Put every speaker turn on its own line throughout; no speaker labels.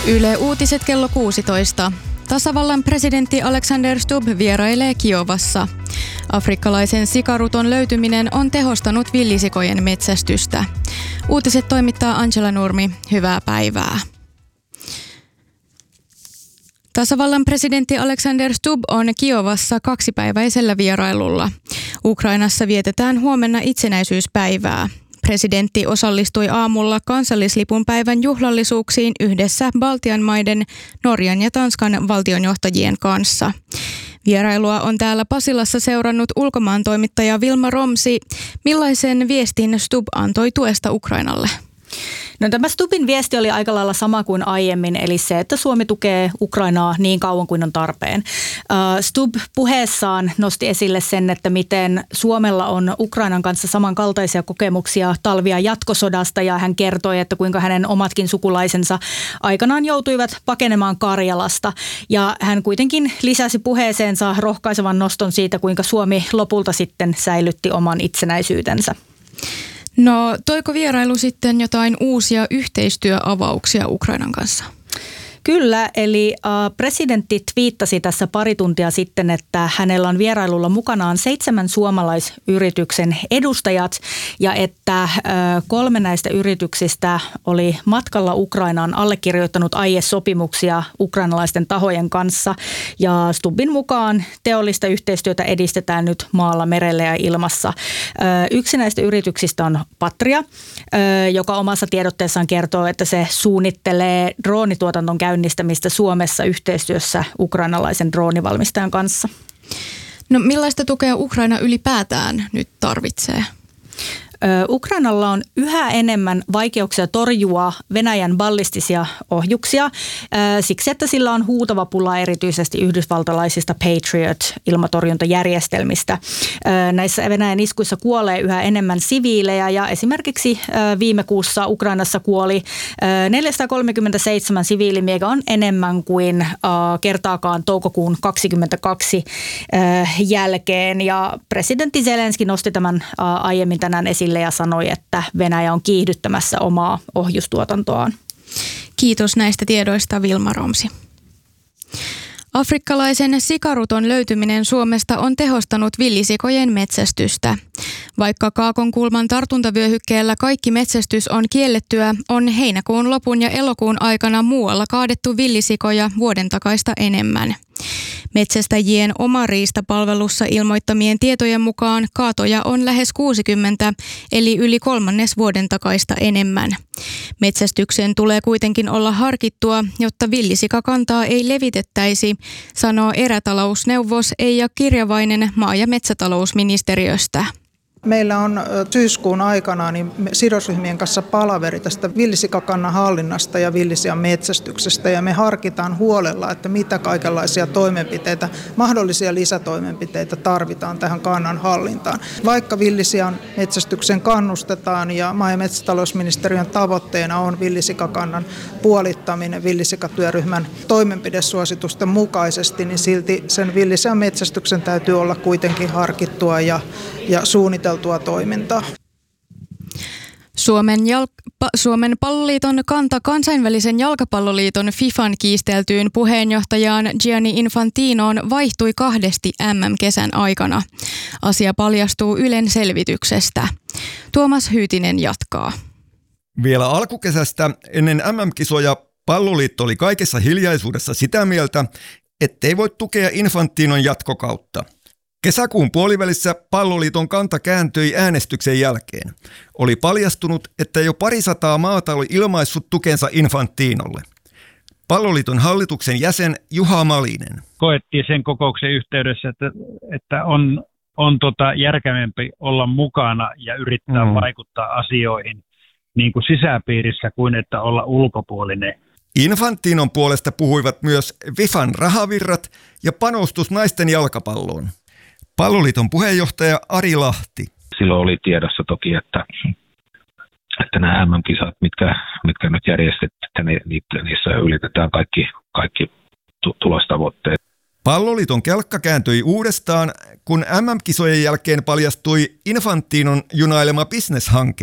Yle Uutiset kello 16. Tasavallan presidentti Alexander Stubb vierailee Kiovassa. Afrikkalaisen sikaruton löytyminen on tehostanut villisikojen metsästystä. Uutiset toimittaa Angela Nurmi. Hyvää päivää. Tasavallan presidentti Alexander Stubb on Kiovassa kaksipäiväisellä vierailulla. Ukrainassa vietetään huomenna itsenäisyyspäivää. Presidentti osallistui aamulla kansallislipun päivän juhlallisuuksiin yhdessä Baltian maiden, Norjan ja Tanskan valtionjohtajien kanssa. Vierailua on täällä Pasilassa seurannut ulkomaantoimittaja Wilma Romsi. Millaisen viestin Stubb antoi tuesta Ukrainalle?
No, tämä Stubbin viesti oli aika lailla sama kuin aiemmin, eli se, että Suomi tukee Ukrainaa niin kauan kuin on tarpeen. Stubb puheessaan nosti esille sen, että miten Suomella on Ukrainan kanssa samankaltaisia kokemuksia talvia jatkosodasta, ja hän kertoi, että kuinka hänen omatkin sukulaisensa aikanaan joutuivat pakenemaan Karjalasta. Ja hän kuitenkin lisäsi puheeseensa rohkaisevan noston siitä, kuinka Suomi lopulta sitten säilytti oman itsenäisyytensä.
No, toiko vierailu sitten jotain uusia yhteistyöavauksia Ukrainan kanssa?
Kyllä, eli presidentti twiittasi tässä pari tuntia sitten, että hänellä on vierailulla mukanaan 7 suomalaisyrityksen edustajat ja että 3 näistä yrityksistä oli matkalla Ukrainaan allekirjoittanut aiesopimuksia ukrainalaisten tahojen kanssa. Ja Stubbin mukaan teollista yhteistyötä edistetään nyt maalla, merellä ja ilmassa. Yksi näistä yrityksistä on Patria, joka omassa tiedotteessaan kertoo, että se suunnittelee droonituotanton käynnistämistä Suomessa yhteistyössä ukrainalaisen droonivalmistajan kanssa.
No, millaista tukea Ukraina ylipäätään nyt tarvitsee?
Ukrainalla on yhä enemmän vaikeuksia torjua Venäjän ballistisia ohjuksia siksi, että sillä on huutava pula erityisesti yhdysvaltalaisista Patriot-ilmatorjuntajärjestelmistä. Näissä Venäjän iskuissa kuolee yhä enemmän siviilejä ja esimerkiksi viime kuussa Ukrainassa kuoli 437 siviilimiä, mikä on enemmän kuin kertaakaan toukokuun 2022 jälkeen. Ja presidentti Zelenski nosti tämän aiemmin tänään esille ja sanoi, että Venäjä on kiihdyttämässä omaa ohjustuotantoaan.
Kiitos näistä tiedoista, Wilma Romsi. Afrikkalaisen sikaruton löytyminen Suomesta on tehostanut villisikojen metsästystä. Vaikka Kaakonkulman tartuntavyöhykkeellä kaikki metsästys on kiellettyä, on heinäkuun lopun ja elokuun aikana muualla kaadettu villisikoja vuoden takaista enemmän. Metsästäjien Omariista-palvelussa ilmoittamien tietojen mukaan kaatoja on lähes 60, eli yli 1/3 vuoden takaista enemmän. Metsästyksen tulee kuitenkin olla harkittua, jotta villisikakantaa ei levitettäisi, sanoo erätalousneuvos Eija Kirjavainen maa- ja metsätalousministeriöstä.
Meillä on syyskuun aikana sidosryhmien kanssa palaveri tästä villisikakannan hallinnasta ja villisian metsästyksestä, ja me harkitaan huolella, että mitä kaikenlaisia toimenpiteitä, mahdollisia lisätoimenpiteitä tarvitaan tähän kannan hallintaan. Vaikka villisian metsästyksen kannustetaan ja maa- ja metsätalousministeriön tavoitteena on villisikakannan puolittaminen villisikatyöryhmän toimenpidesuositusten mukaisesti, niin silti sen villisian metsästyksen täytyy olla kuitenkin harkittua ja suunniteltua toimintaa.
Suomen palloliiton kanta kansainvälisen jalkapalloliiton FIFAn kiisteltyyn puheenjohtajaan Gianni Infantinoon vaihtui 2 MM-kesän aikana. Asia paljastuu Ylen selvityksestä. Tuomas Hyytinen jatkaa.
Vielä alkukesästä ennen MM-kisoja palloliitto oli kaikessa hiljaisuudessa sitä mieltä, ettei voi tukea Infantinon jatkokautta. Kesäkuun puolivälissä palloliiton kanta kääntyi äänestyksen jälkeen. Oli paljastunut, että jo 200 maata oli ilmaissut tukensa Infantinolle. Palloliiton hallituksen jäsen Juha Malinen.
Koettiin sen kokouksen yhteydessä, että on järkevämpi olla mukana ja yrittää vaikuttaa asioihin niin kuin sisäpiirissä kuin että olla ulkopuolinen.
Infantinon puolesta puhuivat myös FIFAn rahavirrat ja panostus naisten jalkapalloon. Palloliiton puheenjohtaja Ari Lahti.
Silloin oli tiedossa toki, että nämä MM-kisat, mitkä nyt järjestetään, niissä ylitetään kaikki tulostavoitteet.
Palloliiton kelkka kääntyi uudestaan, kun MM-kisojen jälkeen paljastui Infantinon junailema bisneshanke.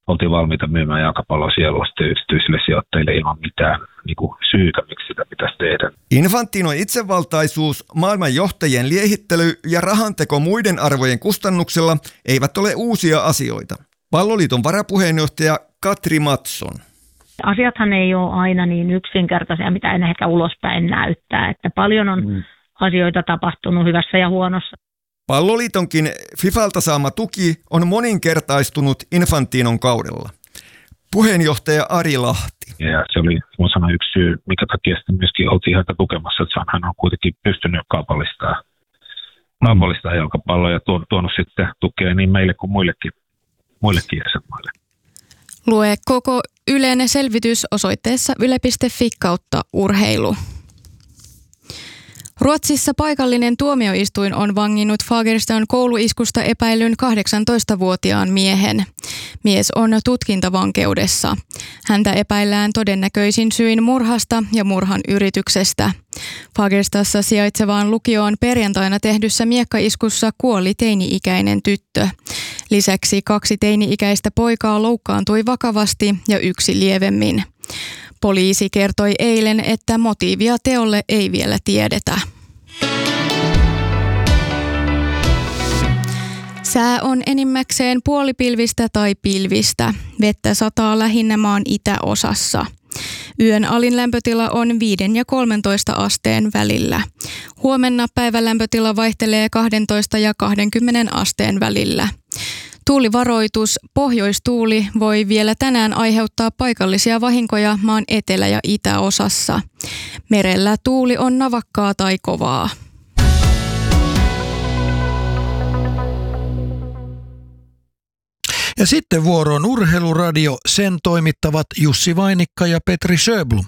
oltiin valmiita myymään jalkapallon sielua yksityisille sijoittajille ilman mitään niin kuin syytä, miksi sitä pitäisi tehdä.
Infantinon itsevaltaisuus, maailman johtajien liehittely ja rahanteko muiden arvojen kustannuksella eivät ole uusia asioita. Palloliiton varapuheenjohtaja Katri Mattsson.
Asiathan ei ole aina niin yksinkertaisia, mitä en ehkä ulospäin näyttää, että paljon on asioita tapahtunut hyvässä ja huonossa.
Palloliitonkin FIFAlta saama tuki on moninkertaistunut Infantinon kaudella. Puheenjohtaja Ari Lahti.
Ja se oli yksi syy, mikä takia sitten myöskin oltiin häntä tukemassa, että hän on kuitenkin pystynyt kaupallistamaan jalkapalloa ja tuonut sitten tukea niin meille kuin muillekin jäsenmaille.
Lue koko Ylen selvitys osoitteessa yle.fi/urheilu. Ruotsissa paikallinen tuomioistuin on vanginnut Fagerstan kouluiskusta epäillyn 18-vuotiaan miehen. Mies on tutkintavankeudessa. Häntä epäillään todennäköisin syin murhasta ja murhan yrityksestä. Fagerstassa sijaitsevaan lukioon perjantaina tehdyssä miekkaiskussa kuoli teini-ikäinen tyttö. Lisäksi 2 teini-ikäistä poikaa loukkaantui vakavasti ja 1 lievemmin. Poliisi kertoi eilen, että motiivia teolle ei vielä tiedetä. Sää on enimmäkseen puolipilvistä tai pilvistä. Vettä sataa lähinnä maan itäosassa. Yön alin lämpötila on 5 ja 13 asteen välillä. Huomenna päivän lämpötila vaihtelee 12 ja 20 asteen välillä. Tuulivaroitus, pohjoistuuli voi vielä tänään aiheuttaa paikallisia vahinkoja maan etelä- ja itäosassa. Merellä tuuli on navakkaa tai kovaa.
Ja sitten vuoroon Urheiluradio, sen toimittavat Jussi Vainikka ja Petri Sjöblom.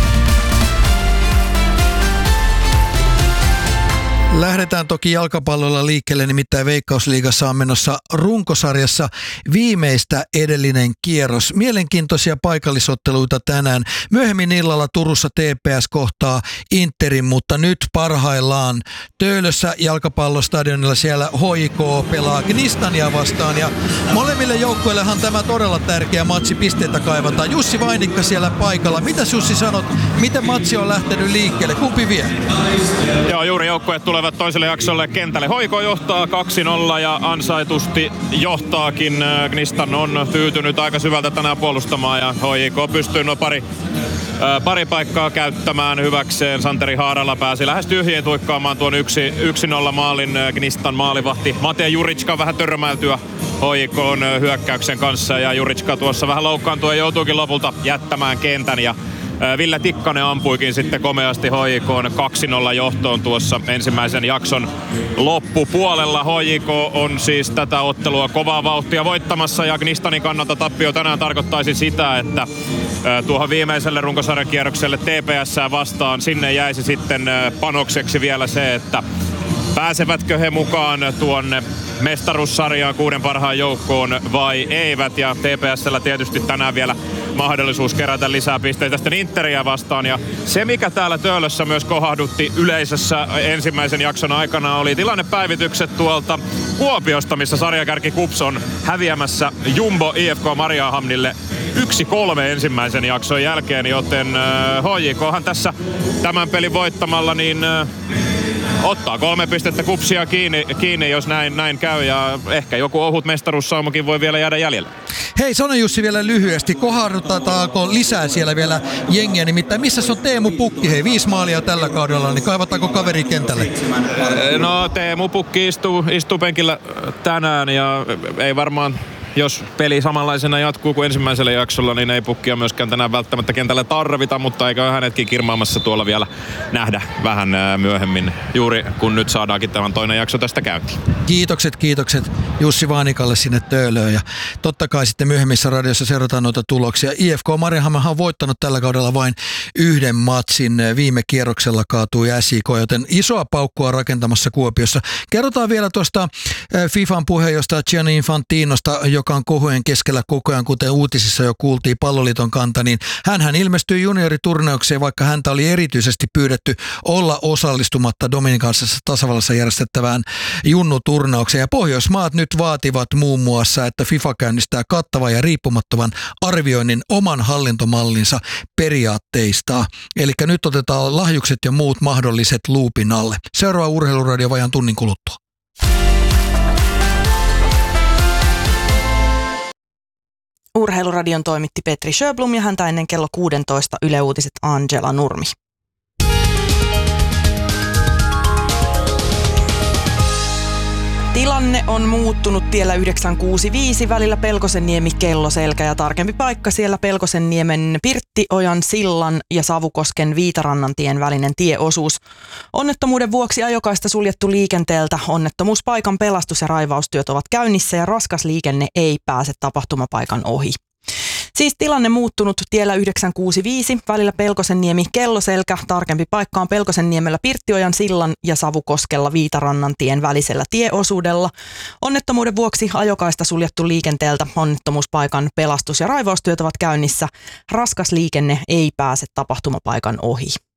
Lähdetään toki jalkapallolla liikkeelle, nimittäin Veikkausliigassa on menossa runkosarjassa viimeistä edellinen kierros. Mielenkiintoisia paikallisotteluita tänään. Myöhemmin illalla Turussa TPS kohtaa Interin, mutta nyt parhaillaan Töölössä jalkapallostadionilla siellä HJK pelaa Gnistania vastaan. Ja molemmille joukkueillehan tämä todella tärkeä matsi, pisteitä kaivataan. Jussi Vainikka siellä paikalla. Mitäs Jussi sanot, miten matsi on lähtenyt liikkeelle? Kumpi vie?
Joo, juuri joukkueet tulevat toiselle jaksolle kentälle. HJK johtaa 2-0 ja ansaitusti johtaakin. Gnistan on tyytynyt aika syvältä tänään puolustamaan ja HJK pystyy pari paikkaa käyttämään hyväkseen. Santeri Haarala pääsi lähes tyhjiin tuikkaamaan tuon 1-0 maalin. Gnistan maalivahti Mate Juricka vähän törmäiltyä HJK:n hyökkäyksen kanssa ja Juricka tuossa vähän loukkaantui ja joutuikin lopulta jättämään kentän ja Ville Tikkanen ampuikin sitten komeasti HJK:n 2-0 johtoon tuossa ensimmäisen jakson loppupuolella. HJK on siis tätä ottelua kovaa vauhtia voittamassa ja Gnistanin kannalta tappio tänään tarkoittaisi sitä, että tuohon viimeiselle runkosarjan kierrokselle TPS:ää vastaan sinne jäisi sitten panokseksi vielä se, että pääsevätkö he mukaan tuonne mestaruussarjaan 6 parhaan joukkoon vai eivät. Ja TPS:llä tietysti tänään vielä mahdollisuus kerätä lisää pisteitä sitten Interiä vastaan. Ja se, mikä täällä Töölössä myös kohahdutti yleisössä ensimmäisen jakson aikana, oli tilannepäivitykset tuolta Kuopiosta, missä sarjakärki KuPS on häviämässä Jumbo IFK Mariehamnille 1-3 ensimmäisen jakson jälkeen, joten HJKhan tässä tämän pelin voittamalla niin ottaa 3 pistettä KuPSia kiinni, jos näin käy, ja ehkä joku ohut mestaruussaumakin voi vielä jäädä jäljellä.
Hei, sano Jussi vielä lyhyesti, kohdataanko lisää siellä vielä jengiä, nimittäin missä on Teemu Pukki? Hei, 5 maalia tällä kaudella, niin kaivataanko kaveri kentälle?
No, Teemu Pukki istuu penkillä tänään ja ei varmaan, jos peli samanlaisena jatkuu kuin ensimmäisellä jaksolla, niin ei Pukkia myöskään tänään välttämättä kentällä tarvita, mutta eikö hänetkin kirmaamassa tuolla vielä nähdä vähän myöhemmin, juuri kun nyt saadaankin tämän toinen jakso tästä käyntiin.
Kiitokset Jussi Vainikalle sinne Töölöön ja totta kai sitten myöhemmissä radiossa seurataan noita tuloksia. IFK Mariehamn on voittanut tällä kaudella vain 1 matsin, viime kierroksella kaatui SIK, joten isoa paukkua rakentamassa Kuopiossa. Kerrotaan vielä tuosta FIFAn puheenjohtaja Gianni Infantinosta, joka on kohujen keskellä koko ajan, kuten uutisissa jo kuultiin, Palloliiton kanta, niin hänhän ilmestyi junioriturnaukseen, vaikka häntä oli erityisesti pyydetty olla osallistumatta Dominikanisessa tasavallassa järjestettävään junnuturnaukseen. Ja Pohjoismaat nyt vaativat muun muassa, että FIFA käynnistää kattavan ja riippumattoman arvioinnin oman hallintomallinsa periaatteista. Eli nyt otetaan lahjukset ja muut mahdolliset luupin alle. Seuraava Urheiluradio vajaan tunnin kuluttua.
Urheiluradion toimitti Petri Sjöblom ja häntä ennen kello 16 Yle Uutiset Angela Nurmi. Tilanne on muuttunut tiellä 965 välillä Pelkosenniemi-Kelloselkä ja tarkempi paikka siellä Pelkosenniemen Pirttiojan sillan ja Savukosken Viitarannantien välinen tieosuus. Onnettomuuden vuoksi ajokaista suljettu liikenteeltä. Onnettomuuspaikan pelastus- ja raivaustyöt ovat käynnissä ja raskas liikenne ei pääse tapahtumapaikan ohi. Siis tilanne muuttunut tiellä 965 välillä Pelkosenniemi-Kelloselkä. Tarkempi paikka on Pelkosenniemellä Pirttiojan sillan ja Savukoskella Viitarannantien välisellä tieosuudella. Onnettomuuden vuoksi ajokaista suljettu liikenteeltä. Onnettomuuspaikan pelastus- ja raivaustyöt ovat käynnissä. Raskas liikenne ei pääse tapahtumapaikan ohi.